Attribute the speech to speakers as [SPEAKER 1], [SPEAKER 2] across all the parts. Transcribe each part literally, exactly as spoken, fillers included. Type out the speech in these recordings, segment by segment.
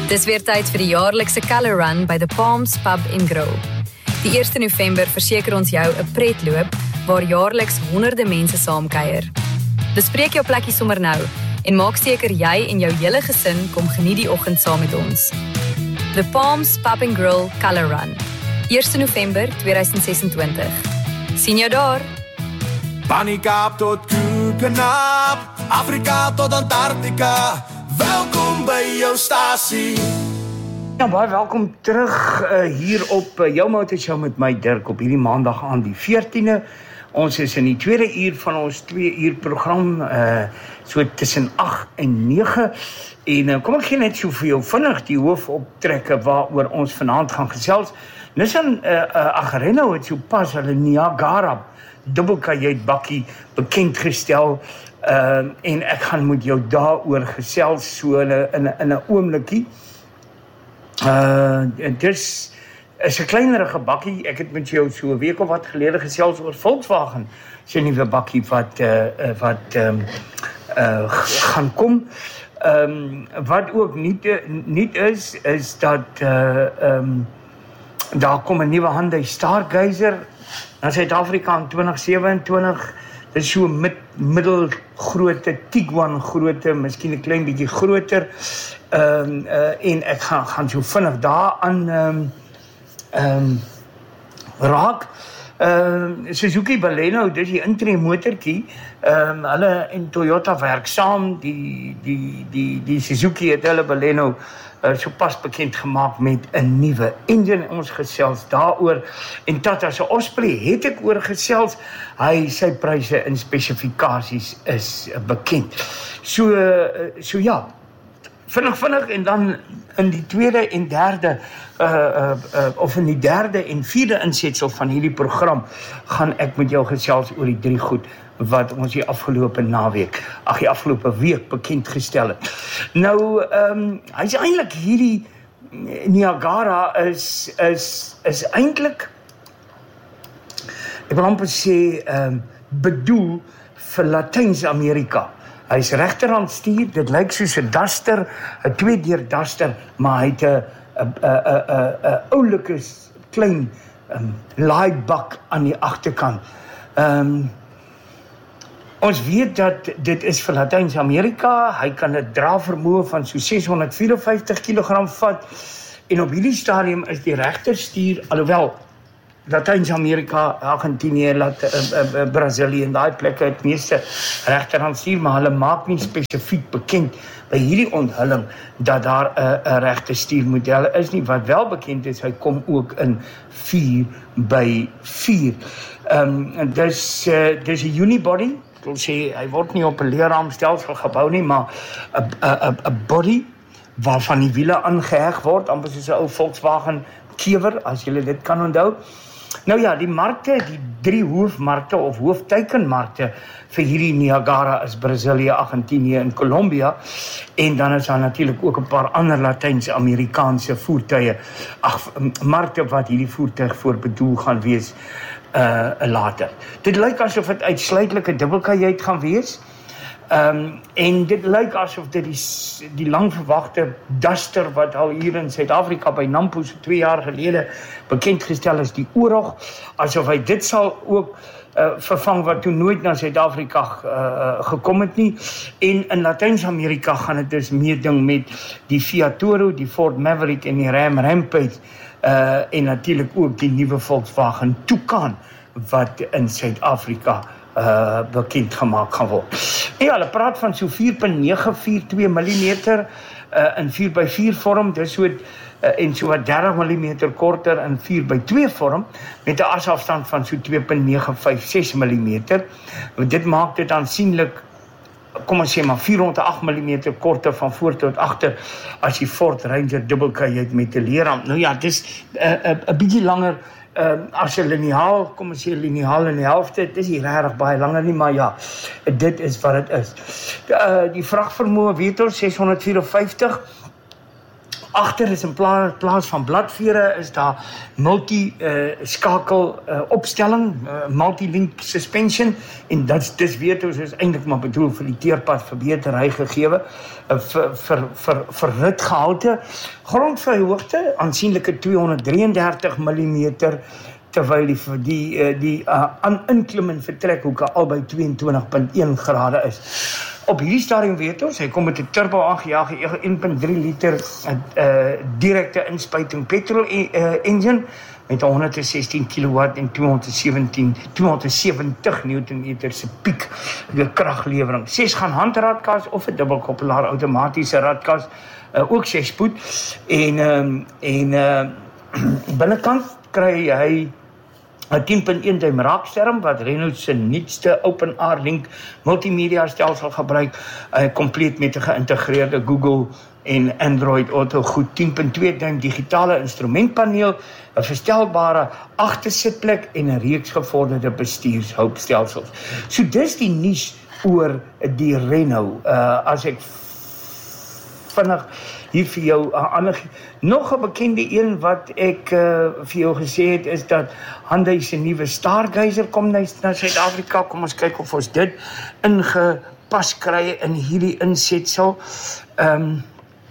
[SPEAKER 1] Dis weer tyd vir die jaarlikse Colour Run by The Palms Pub en Grill. Die eerste November verseker ons jou 'n pretloop waar jaarliks honderde mense saamkuier. Bespreek jou plekkie sommer nou en maak seker jy en jou hele gesin kom geniet die oggend saam met ons. The Palms Pub and Grill Colour Run. eerste November tweeduisend sesentwintig. Sien jou daar!
[SPEAKER 2] Paniekaap tot Koekenap, Afrika tot Antarktika. Welkom by jou stasie.
[SPEAKER 3] Ja, baie welkom terug uh, hier op uh, jou motorshow met my Dirk op hierdie maandag aan die veertiende. Ons is in die tweede uur van ons twee uur program, uh, so tussen agt en nege. En uh, kom ek gee net so vir jou vinnig die hoofoptrekke waaroor ons vanaand gaan gesels. Nissan uh, uh, Agrenno het so pas hulle Niagara dubbelkajuit bakkie bekend gestel. Uh, en ek gaan met jou daaroor gesels so in 'n in 'n oomblikie. Uh, dis is 'n kleinerige bakkie. Ek het met jou so 'n week of wat gelede gesels oor Volkswagen se nuwe bakkie wat uh, wat um, uh, gaan kom. Um, wat ook nie nie is is dat uh, um, daar kom 'n nuwe Hyundai Stargazer na Suid-Afrika in twintig sewenentwintig. Dit is so mid, middelgrootte, Tiguan grootte, miskien 'n klein bietjie groter. Um, uh, en ek gaan, gaan so vinnig daaraan um, um, raak. Um, Suzuki Baleno, dis die intree motortjie. Um, hulle en Toyota werk saam. Die, die, die, die Suzuki het hulle Baleno Uh, so pas bekend gemaak met 'n nuwe engine. Ons gesels daaroor. En Tata se Osprey het ek oor gesels. Hy sy pryse en spesifikasies is uh, bekend. So uh, so ja. Vinnig vinnig en dan in die tweede en derde uh, uh, uh, of in die derde en vierde insetsel van hierdie program gaan ek met jou gesels oor die drie goed wat ons die afgelope naweek, ag die afgelope week bekend gestel het. Nou, ehm um, hy's eintlik hierdie Niagara is is is eintlik ek wil amper sê ehm um, bedoel vir Latyn-Amerika. Hy's regterhand stuur, dit lyk soos 'n Duster, 'n twee-deur Duster, maar hy het 'n 'n 'n 'n 'n oulike klein um, laaibak aan die agterkant. Ehm um, Ons weet dat dit is vir Latyn-Amerika. Hy kan 'n dravermoë van so seshonderdvierenvyftig kilogram vat. En op hierdie stadium is die regterstuur, alhoewel Latyn-Amerika, Argentinië, Lat- uh, uh, Brazilië en daai plekke het meeste regterhandstuur, maar hulle maak nie spesifiek bekend by hierdie onthulling dat daar 'n uh, uh, regterstuurmodel is nie. Wat wel bekend is, hy kom ook in vier by vier. Ehm um, dis uh, dis 'n unibody. Ek wil sê, hy word nie op 'n leerraamstelsel gebou nie, maar 'n 'n 'n body waarvan die wiele aangeheg word, amper soos 'n ou Volkswagen kewer, as jy dit kan onthou. Nou ja, die markte, die drie hoofmarkte of hoofteikenmarkte vir hierdie Niagara is Brasilië, Argentinië en Colombia. En dan is daar natuurlik ook 'n paar ander Latyns-Amerikaanse voertuie, ag markte wat hierdie voertuig voor bedoel gaan wees uh later. Dit lyk asof dit uitsluitlik 'n dubbelkajuit gaan wees. Ehm um, en dit lyk asof dit die die lang verwagte Duster wat al hier in Suid-Afrika by Nampo so twee jaar gelede bekend gestel is, die Orog, asof hy dit sal ook uh, vervang wat toe nooit na Suid-Afrika uh, gekom het nie. En in Latyn-Amerika gaan dit dus meeding met die Fiat Toro, die Ford Maverick en die Ram Rampage. Uh, en natuurlik ook die nuwe Volkswagen Toucan wat in Suid-Afrika uh, bekend gemaak gaan word. Ja, hulle praat van so vier komma nege vyf twee millimeter uh, in vier by vier vorm, dis so uh, en so dertig millimeter korter in vier by twee vorm met 'n asafstand van so twee komma nege vyf ses millimeter. Dit maak dit aansienlik, kom ons sê maar vierhonderd agt millimeter korter van voor tot agter as die Ford Ranger dubbelkajuit met 'n leerram. Nou ja, dis 'n uh, 'n uh, bietjie langer uh, as 'n liniaal, kom ons sê liniaal in die helfte. Dis nie regtig baie langer nie, maar ja, dit is wat dit is. Uh, die vragvermoë weet ons seshonderdvierenvyftig Agter is in plaas, plaas van bladvere is daar multi-skakel uh, uh, opstelling, uh, multi-link suspension, en dat dis weet ons is eintlik maar bedoel vir die teerpad verbeterry gegewe, uh, vir, vir, vir, vir ritgehalte, grondverhoogte, aansienlike tweehonderddraieëndertig millimeter, terwyl die die die uh, inklim en vertrekhoeke albei tweeëntwintig komma een grade is. Op hierdie stadium weet ons, hy kom met 'n turbo aangejaagde een komma drie liter uh, direkte inspuiting petrol uh, engine met honderdsestien kilowatt en tweehonderdsewentig newtonmeter se piek kraglewering. Ses gaan handradkas of 'n dubbelkoppelaar outomatiese radkas, uh, ook ses spoed, en um, en uh, binnekant kry hy 'n tien komma een duim raakskerm wat Renault se nuutste open-air link multimedia stelsel gebruik, uh, kompleet met 'n geïntegreerde Google en Android Auto goed, tien komma twee duim digitale instrumentpaneel, 'n verstelbare agtersitplek en 'n reeks gevorderde bestuurshulpstelsels. So dis die nuus oor die Renault. Uh, as ek vinnig hier vir jou 'n uh, ander nog 'n bekende een wat ek uh, vir jou gesê het is dat Hyundai se nuwe Stargazer kom na, na Suid-Afrika. Kom ons kyk of ons dit ingepas kry in hierdie insetsel. Ehm um,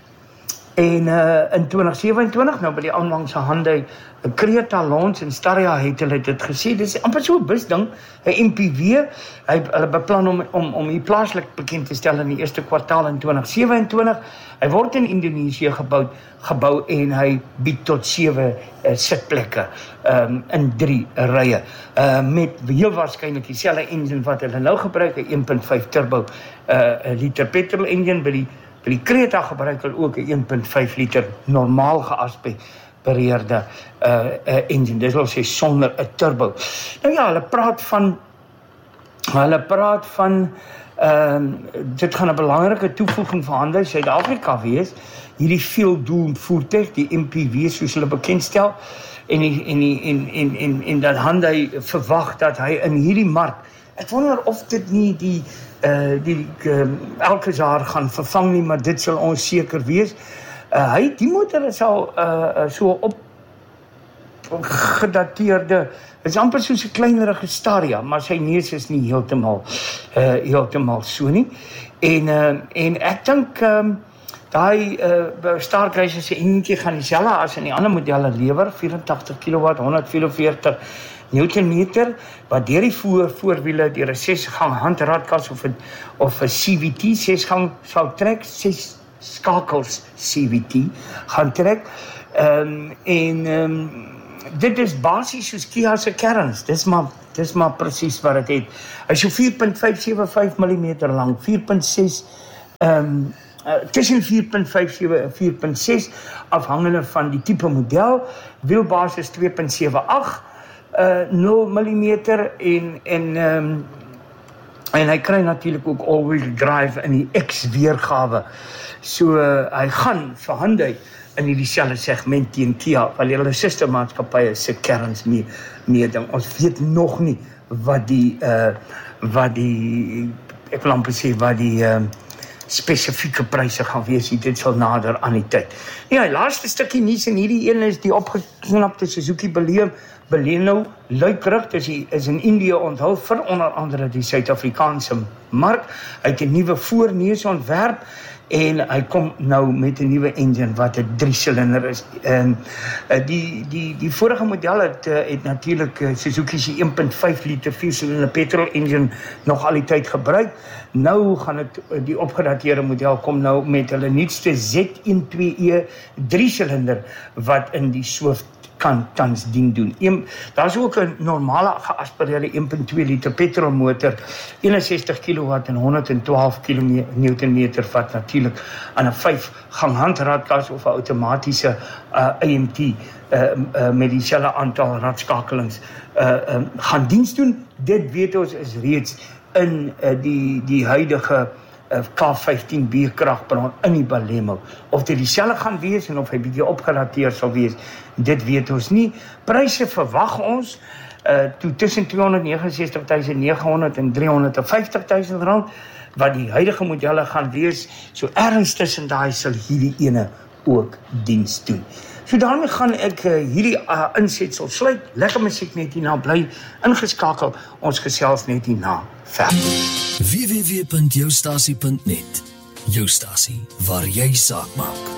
[SPEAKER 3] en uh, in twintig sewenentwintig nou by die onlangse Hyundai Creta launch in Staria het hulle dit gesê, dis amper so 'n busding, 'n M P V. Hy hulle beplan om om om hier plaaslik bekend te stel in die eerste kwartaal in twintig sewenentwintig. Hy word in Indonesië gebou gebou en hy bied tot sewe uh, sitplekke um, in drie rye. Uh, met heel waarskynlik dieselfde engine wat hulle nou gebruik, 'n een komma vyf turbo uh, liter petrol engine. By die by die Creta gebruik hulle ook 'n een komma vyf liter normaal geaspireerde uh, uh, engine. Dis wil sê sonder 'n turbo. Nou ja, hulle praat van hulle praat van Ehm uh, dit gaan 'n belangrike toevoeging vir Hyundai Suid-Afrika wees, hierdie veeldoel voertuig, die M P V soos hulle bekendstel, en die, en die, en en en en dat Hyundai verwag dat hy in hierdie mark, ek wonder of dit nie die uh die uh, Alcazar gaan vervang nie, maar dit sal ons seker wees. Uh, hy die motor sal uh so op gedateerde, het is amper soos 'n kleinerige Staria, maar sy neus is nie heeltemal uh, heeltemal so nie. En uh, en ek dink um, daai uh, Stargazer se enjintjie gaan dieselfde as in die ander modelle lewer, vyerentagtig kilowatt, honderdvyfenveertig newtonmeter, wat deur die voor voorwiele deur 'n ses gang handradkas of 'n of 'n C V T ses gang sal trek, ses skakels C V T gaan trek. Um, en um, dit is basies soos Kia se kerns, dis maar dis maar presies wat dit het. Hy is so vier komma vyf sewe vyf millimeter lank, vier komma ses ehm um, uh, tussen vier komma vyf sewe en vier komma ses afhangende van die tipe model. Wielbasis twee komma sewe agt uh, nul millimeter en en ehm um, en hy kry natuurlik ook all-wheel drive in die X weergawe. So uh, hy gaan vir Hyundai in dieselfde segment teen Kia, want hulle sistermaatskappye se kerns mee meeding. Ons weet nog nie wat die uh wat die ek wil amper sê wat die uh, spesifieke pryse gaan wees. Dit sal nader aan die tyd. Ja, die laaste stukkie nuus en hierdie een is die opgeknapte Suzuki Baleno Baleno luikrig, dis is in Indië onthul vir onder andere die Suid-Afrikaanse mark. Hy het 'n nuwe voorneus ontwerp en hy kom nou met 'n nuwe engine wat 'n drie silinder is. En uh, die die die vorige model het uh, het natuurlik uh, Suzuki se een komma vyf liter vier silinder petrol engine nog al die tyd gebruik. Nou gaan dit uh, die opgedateerde model kom nou met hulle nuutste Z twaalf E drie silinder wat in die Swift kan tans dien doen. Daar's ook 'n normale geaspireerde een komma twee liter petrolmotor, eenensestig kilowatt en honderdtwaalf newtonmeter wat natuurlik aan 'n vyf gang handradkas of 'n outomatiese uh, A M T uh, uh, met dieselfde aantal radskakelings uh, um, gaan diens doen. Dit weet ons is reeds in uh, die die huidige K vyftien B kragbron in die Baleno. Of dit dieselfde gaan wees en of hy bietjie opgerateer sal wees, dit weet ons nie. Pryse verwag ons uh, toe tussen tweehonderdnegenensestigduisend neghonderd en driehonderdvyftigduisend rand, wat die huidige modelle gaan wees, so ergens tussen daai sal hierdie ene ook diens doen. So daarmee gaan ek uh, hierdie uh, insetsel sluit. Lekker musiek net hierna, bly ingeskakel. Ons gesels net hierna verder.
[SPEAKER 4] w w w punt jou stasie punt net. Jou stasie waar jy saak maak.